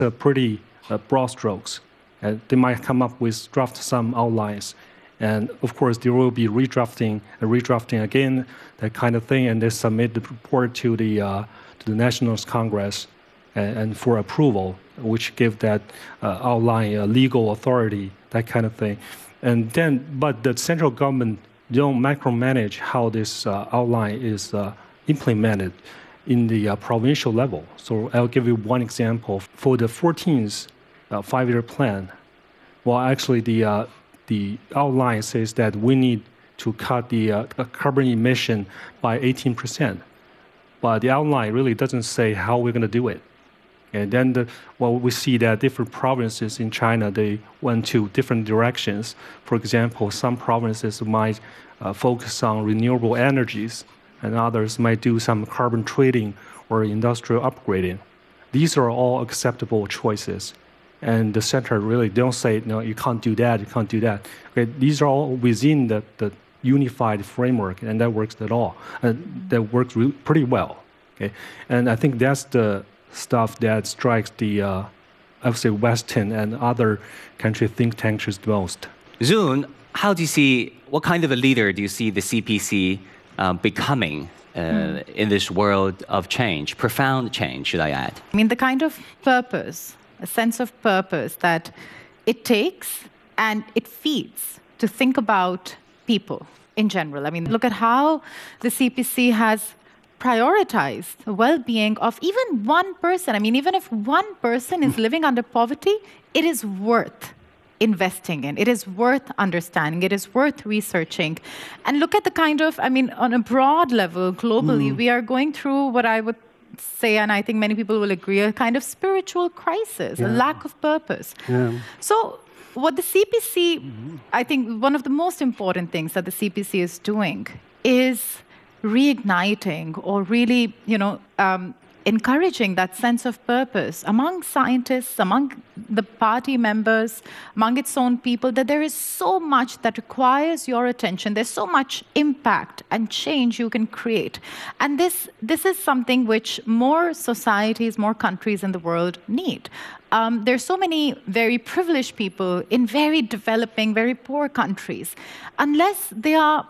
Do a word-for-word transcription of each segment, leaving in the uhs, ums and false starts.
uh, pretty uh, broad strokes. And they might come up with draft some outlines. And of course, there will be redrafting and redrafting again, that kind of thing. And they submit the report to the uh, to the National Congress and, and for approval, which give that uh, outline uh, legal authority, that kind of thing. And then, but the central government don't micromanage how this uh, outline is uh, implemented in the uh, provincial level. So I'll give you one example. For the fourteenth uh, five-year plan, well, actually the uh, the outline says that we need to cut the uh, carbon emission by eighteen percent. But the outline really doesn't say how we're going to do it. And then, the, well, we see that different provinces in China, they went to different directions. For example, some provinces might uh, focus on renewable energies, and others might do some carbon trading or industrial upgrading. These are all acceptable choices. And the center really don't say, no, you can't do that, you can't do that. Okay, these are all within the, the unified framework, and that works at all. And that works really pretty well. Okay, and I think that's the stuff that strikes the, uh, I would say, Western and other country think tanks the most. Zun, how do you see, what kind of a leader do you see the C P C uh, becoming uh, mm. in this world of change, profound change, should I add? I mean, the kind of purpose, a sense of purpose that it takes and it feeds to think about people in general. I mean, look at how the C P C has prioritize the well-being of even one person. I mean, even if one person is living under poverty, it is worth investing in. It is worth understanding. It is worth researching. And look at the kind of, I mean, on a broad level, globally, mm. we are going through what I would say, and I think many people will agree, a kind of spiritual crisis, yeah. a lack of purpose. Yeah. So what the C P C, mm-hmm. I think one of the most important things that the C P C is doing is reigniting or really, you know, um, encouraging that sense of purpose among scientists, among the party members, among its own people, that there is so much that requires your attention. There's so much impact and change you can create. And this, this is something which more societies, more countries in the world need. Um, there's so many very privileged people in very developing, very poor countries. Unless they are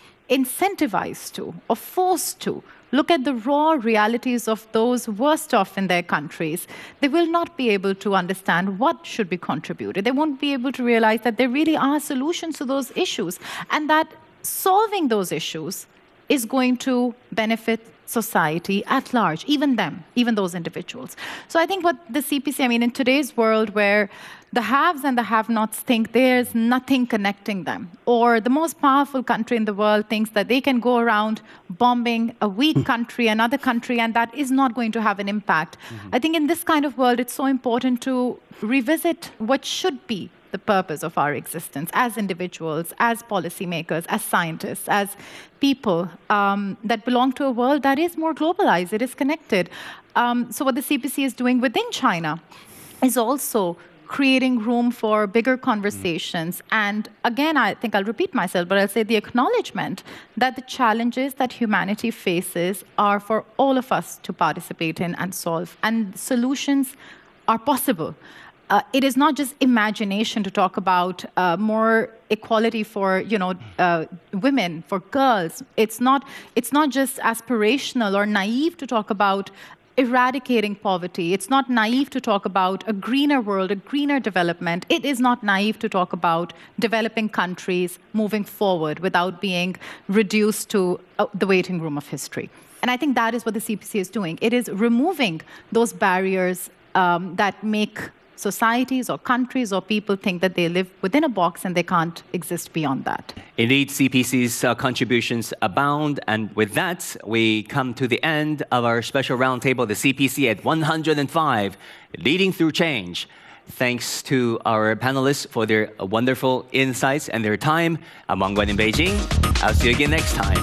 incentivized to or forced to look at the raw realities of those worst off in their countries, they will not be able to understand what should be contributed. They won't be able to realize that there really are solutions to those issues, and that solving those issues is going to benefit society at large, even them, even those individuals. So I think what the C P C, I mean, in today's world where the haves and the have-nots think there's nothing connecting them, or the most powerful country in the world thinks that they can go around bombing a weak country, another country, and that is not going to have an impact. Mm-hmm. I think in this kind of world, it's so important to revisit what should be the purpose of our existence as individuals, as policymakers, as scientists, as people um, that belong to a world that is more globalized, it is connected. Um, so what the C P C is doing within China is also creating room for bigger conversations. Mm. And again, I think I'll repeat myself, but I'll say the acknowledgement that the challenges that humanity faces are for all of us to participate in and solve. And solutions are possible. Uh, it is not just imagination to talk about uh, more equality for, you know, uh, women, for girls. It's not, it's not just aspirational or naive to talk about eradicating poverty. It's not naive to talk about a greener world, a greener development. It is not naive to talk about developing countries moving forward without being reduced to uh, the waiting room of history. And I think that is what the C P C is doing. It is removing those barriers um, that make societies or countries or people think that they live within a box and they can't exist beyond that. Indeed, C P C's uh, contributions abound. And with that, we come to the end of our special roundtable, the C P C at one hundred five, Leading Through Change. Thanks to our panelists for their wonderful insights and their time. I'm Wang Guan in Beijing. I'll see you again next time.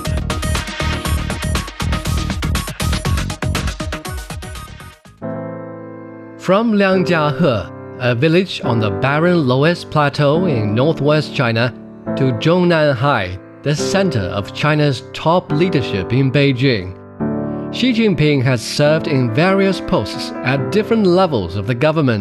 From Liangjiahe, a village on the barren Loess Plateau in northwest China, to Zhongnanhai, the center of China's top leadership in Beijing, Xi Jinping has served in various posts at different levels of the government.